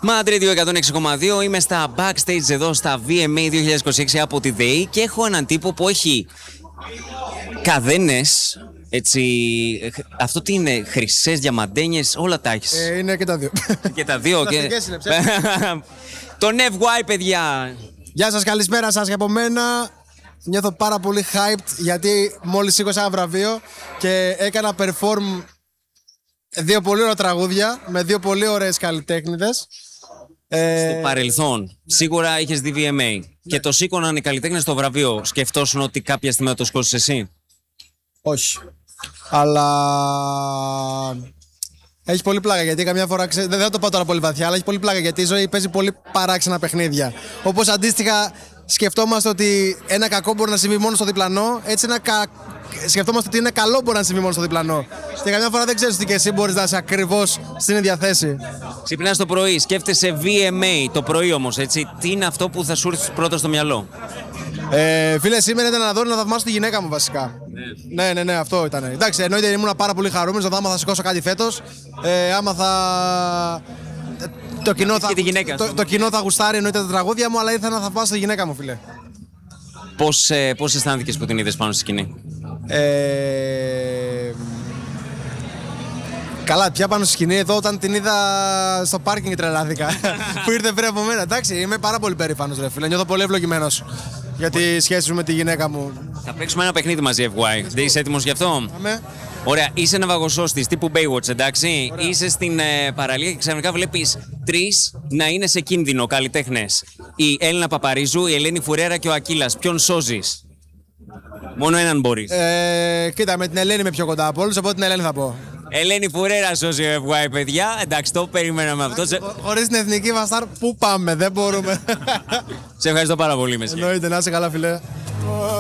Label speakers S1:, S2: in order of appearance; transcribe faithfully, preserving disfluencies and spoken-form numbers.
S1: Madrid εκατόν έξι κόμμα δύο, είμαι στα backstage εδώ στα βι εμ έι δύο χιλιάδες είκοσι έξι από τη ΔΕΗ και έχω έναν τύπο που έχει καδένες, έτσι, αυτό τι είναι, χρυσές, διαμαντένιες, όλα τα έχεις.
S2: Ε, είναι και τα δύο.
S1: Και τα δύο. και... Τον εφ γουάι, παιδιά.
S2: Γεια σας, καλησπέρα σας και από μένα. Νιώθω πάρα πολύ hyped γιατί μόλις σήκωσα ένα βραβείο και έκανα perform δύο πολύ ωραία τραγούδια με δύο πολύ ωραίες καλλιτέχνηδες.
S1: Στο παρελθόν, σίγουρα είχες δει βι εμ έι ναι. Και το σήκωναν οι καλλιτέχνες στο βραβείο. Σκεφτόσουν ότι κάποια στιγμή θα το σκόσεις εσύ?
S2: Όχι. Αλλά έχει πολύ πλάκα γιατί καμιά φορά. Ξέ... Δεν θα το πάω τώρα πολύ βαθιά, αλλά έχει πολύ πλάκα γιατί η ζωή παίζει πολύ παράξενα παιχνίδια. Όπως αντίστοιχα σκεφτόμαστε ότι ένα κακό μπορεί να συμβεί μόνο στο διπλανό, έτσι ένα κα... σκεφτόμαστε ότι είναι καλό μπορεί να συμβεί μόνο στο διπλανό. Και καμιά φορά δεν ξέρεις ότι και εσύ μπορείς να είσαι ακριβώς στην ίδια θέση.
S1: Ξυπνάς το πρωί, σκέφτεσαι βι εμ έι το πρωί όμως, έτσι. Τι είναι αυτό που θα σου έρθει πρώτα στο μυαλό?
S2: Ε, φίλε, σήμερα ήταν να δω να θαυμάσω τη γυναίκα μου βασικά. Ναι, ναι, ναι, ναι, αυτό ήταν. Εντάξει, εννοείται ήμουν πάρα πολύ χαρούμενος. Να δω άμα θα σηκώσω κάτι φέτος. Ε, άμα θα. Το κοινό θα, το, το κοινό θα γουστάρει εννοείται τα τραγούδια μου, αλλά ήρθα να θαυμάσω τη γυναίκα μου, φίλε.
S1: Πώς, ε, πώς αισθάνθηκες που την είδες πάνω στη σκηνή?
S2: Ε, καλά, πια πάνω στη σκηνή εδώ όταν την είδα στο πάρκινγκ τρελάθηκα. Που ήρθε πριν από μένα. Εντάξει, είμαι πάρα πολύ περήφανος, ρε φίλε. Νιώθω πολύ ευλογημένος για τη σχέση μου με τη γυναίκα μου.
S1: Θα παίξουμε ένα παιχνίδι μαζί, εφ γουάι. Δεν είσαι έτοιμος γι' αυτό?
S2: Αμέ.
S1: Ωραία, είσαι ναυαγοσώστης τύπου Baywatch, εντάξει. Ωραία. Είσαι στην ε, παραλία και ξαφνικά βλέπεις τρεις να είναι σε κίνδυνο καλλιτέχνες. Η Έλληνα Παπαρίζου, η Ελένη Φουρέρα και ο Ακύλας. Ποιον σώζεις? Μόνο έναν μπορείς.
S2: Ε, κοίτα, με την Ελένη είμαι πιο κοντά από όλους, οπότε την Ελένη θα πω.
S1: Ελένη Φουρέρα σώζει ο εφ γουάι, παιδιά. Εντάξει, το περιμέναμε αυτό.
S2: Χωρίς την εθνική βαστάρ, πού πάμε, δεν μπορούμε.
S1: Σε ευχαριστώ πάρα πολύ, Μεσχέ.
S2: Εννοείται, να είσαι καλά, φιλέ.